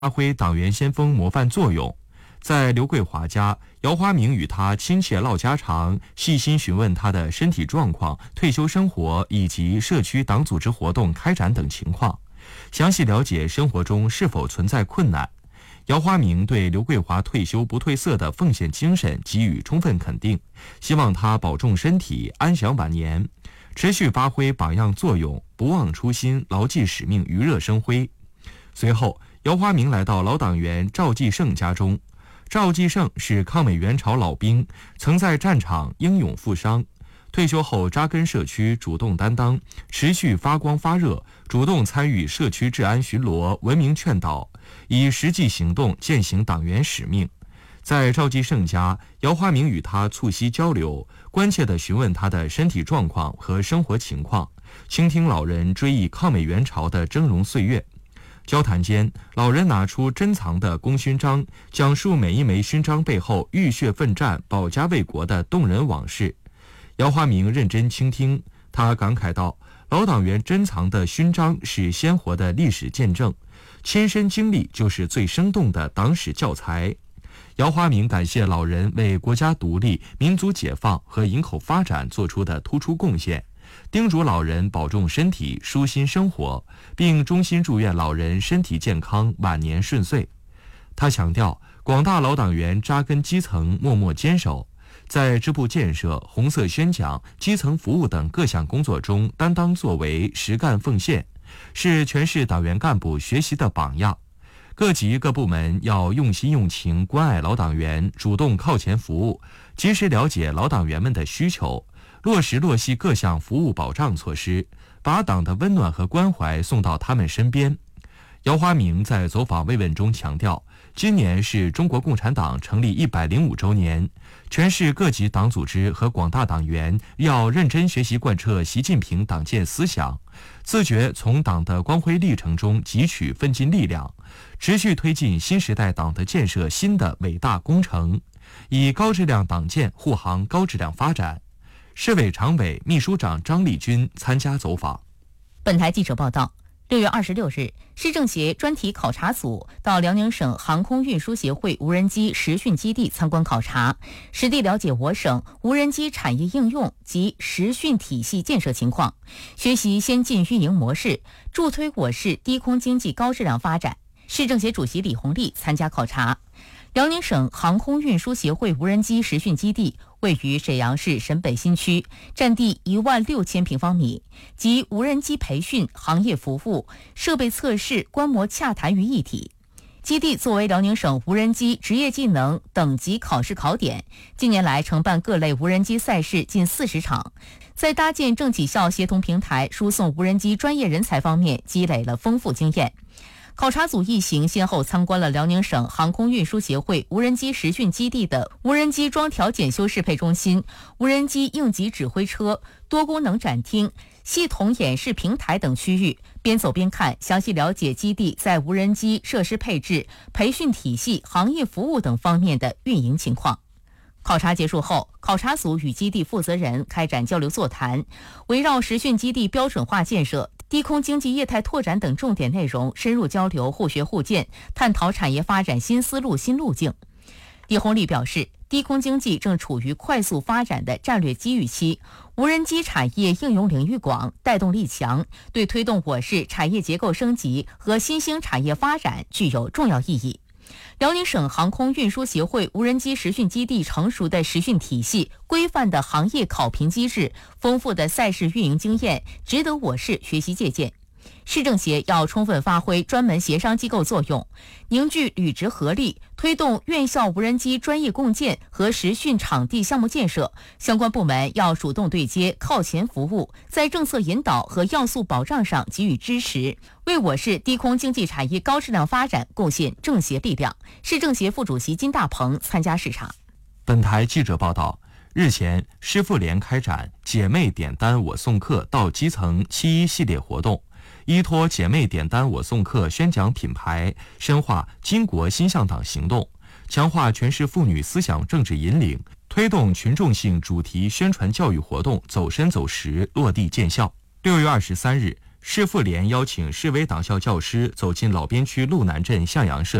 发挥党员先锋模范作用。在刘桂华家，姚华明与他亲切唠家常，细心询问他的身体状况、退休生活以及社区党组织活动开展等情况，详细了解生活中是否存在困难。姚华明对刘桂华退休不褪色的奉献精神给予充分肯定，希望他保重身体，安享晚年，持续发挥榜样作用，不忘初心，牢记使命，余热生辉。随后，姚华明来到老党员赵继胜家中。赵继胜是抗美援朝老兵，曾在战场英勇负伤，退休后扎根社区，主动担当，持续发光发热，主动参与社区治安巡逻、文明劝导，以实际行动践行党员使命。在赵继胜家，姚华明与他促膝交流，关切地询问他的身体状况和生活情况，倾听老人追忆抗美援朝的峥嵘岁月。交谈间，老人拿出珍藏的功勋章，讲述每一枚勋章背后浴血奋战、保家卫国的动人往事。姚华明认真倾听，他感慨道：“老党员珍藏的勋章是鲜活的历史见证，亲身经历就是最生动的党史教材。”姚华明感谢老人为国家独立、民族解放和营口发展做出的突出贡献，叮嘱老人保重身体，舒心生活，并衷心祝愿老人身体健康，晚年顺遂。他强调，广大老党员扎根基层，默默坚守，在支部建设、红色宣讲、基层服务等各项工作中担当作为，实干奉献，是全市党员干部学习的榜样。各级各部门要用心用情关爱老党员，主动靠前服务，及时了解老党员们的需求，落实落细各项服务保障措施，把党的温暖和关怀送到他们身边。姚华明在走访慰问中强调，今年是中国共产党成立105周年，全市各级党组织和广大党员要认真学习贯彻习近平党建思想，自觉从党的光辉历程中汲取奋进力量，持续推进新时代党的建设新的伟大工程，以高质量党建护航高质量发展。市委常委、秘书长张立军参加走访。 本台记者报道，6月26日，市政协专题考察组到辽宁省航空运输协会无人机实训基地参观考察，实地了解我省无人机产业应用及实训体系建设情况，学习先进运营模式，助推我市低空经济高质量发展。市政协主席李红利参加考察。辽宁省航空运输协会无人机实训基地位于沈阳市沈北新区，占地16000平方米，集无人机培训、行业服务、设备测试、观摩洽谈于一体。基地作为辽宁省无人机职业技能等级考试考点，近年来承办各类无人机赛事近40场，在搭建政企校协同平台、输送无人机专业人才方面积累了丰富经验。考察组一行先后参观了辽宁省航空运输协会无人机实训基地的无人机装调检修适配中心、无人机应急指挥车、多功能展厅、系统演示平台等区域，边走边看，详细了解基地在无人机设施配置、培训体系、行业服务等方面的运营情况。考察结束后，考察组与基地负责人开展交流座谈，围绕实训基地标准化建设、低空经济业态拓展等重点内容深入交流，互学互鉴，探讨产业发展新思路、新路径。李红利表示，低空经济正处于快速发展的战略机遇期，无人机产业应用领域广，带动力强，对推动我市产业结构升级和新兴产业发展具有重要意义。辽宁省航空运输协会无人机实训基地成熟的实训体系、规范的行业考评机制、丰富的赛事运营经验，值得我市学习借鉴。市政协要充分发挥专门协商机构作用，凝聚履职合力，推动院校无人机专业共建和实训场地项目建设。相关部门要主动对接，靠前服务，在政策引导和要素保障上给予支持，为我市低空经济产业高质量发展贡献政协力量。市政协副主席金大鹏参加视察。 本台记者报道，日前，师妇联开展姐妹点单我送客到基层7·1系列活动，依托姐妹点单我送客宣讲品牌，深化巾帼心向党行动，强化全市妇女思想政治引领，推动群众性主题宣传教育活动走深走实，落地见效。6月23日， 市妇联邀请市委党校教师走进老边区路南镇向阳社